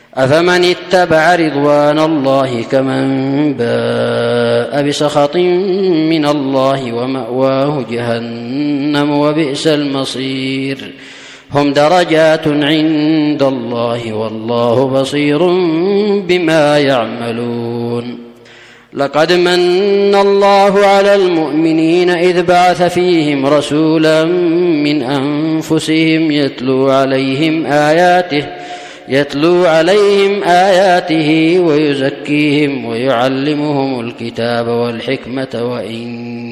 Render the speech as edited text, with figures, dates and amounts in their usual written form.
أفمن اتبع رضوان الله كمن باء بسخط من الله ومأواه جهنم وبئس المصير هم درجات عند الله والله بصير بما يعملون لقد من الله على المؤمنين إذ بعث فيهم رسولا من أنفسهم يتلو عليهم آياته ويزكيهم ويعلمهم الكتاب والحكمة وإن